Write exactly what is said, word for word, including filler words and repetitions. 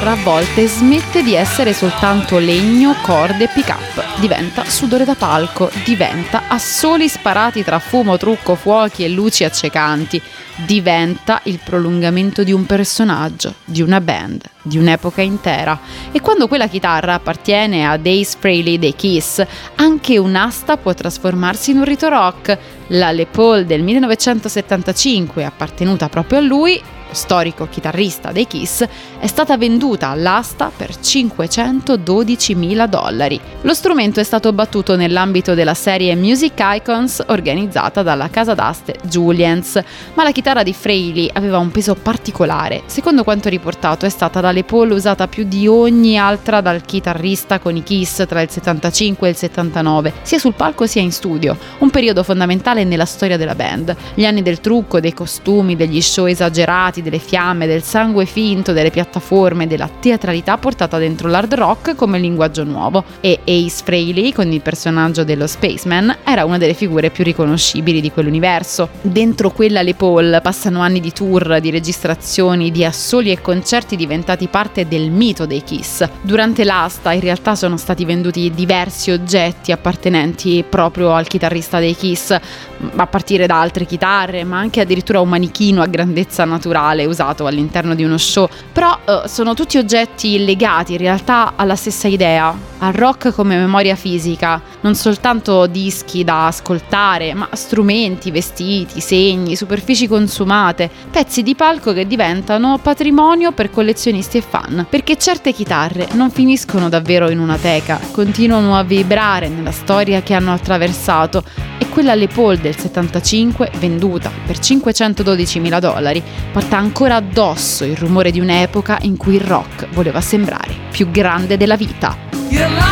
chitarra a volte smette di essere soltanto legno, corde e pick-up, diventa sudore da palco, diventa assoli sparati tra fumo, trucco, fuochi e luci accecanti, diventa il prolungamento di un personaggio, di una band, di un'epoca intera. E quando quella chitarra appartiene a Ace Frehley dei Kiss, anche un'asta può trasformarsi in un rito rock. La Les Paul del millenovecentosettantacinque, appartenuta proprio a lui, storico chitarrista dei Kiss, è stata venduta all'asta per cinquecentododicimila dollari. Lo strumento è stato battuto nell'ambito della serie Music Icons organizzata dalla casa d'aste Julien's, ma la chitarra di Frehley aveva un peso particolare. Secondo quanto riportato, è stata la Les Paul usata più di ogni altra dal chitarrista con i Kiss tra il settantacinque e il settantanove, sia sul palco sia in studio, un periodo fondamentale nella storia della band. Gli anni del trucco, dei costumi, degli show esagerati, delle fiamme, del sangue finto, delle piattaforme, della teatralità portata dentro l'hard rock come linguaggio nuovo. E Ace Frehley, con il personaggio dello Spaceman, era una delle figure più riconoscibili di quell'universo. Dentro quella Les Paul passano anni di tour, di registrazioni, di assoli e concerti diventati parte del mito dei Kiss. Durante l'asta in realtà sono stati venduti diversi oggetti appartenenti proprio al chitarrista dei Kiss, a partire da altre chitarre, ma anche addirittura un manichino a grandezza naturale usato all'interno di uno show. Però eh, sono tutti oggetti legati in realtà alla stessa idea, al rock come memoria fisica, non soltanto dischi da ascoltare, ma strumenti, vestiti, segni, superfici consumate, pezzi di palco che diventano patrimonio per collezionisti e fan, perché certe chitarre non finiscono davvero in una teca, continuano a vibrare nella storia che hanno attraversato. E quella Les Paul del settantacinque, venduta per cinquecentododicimila dollari, porta ancora addosso il rumore di un'epoca in cui il rock voleva sembrare più grande della vita.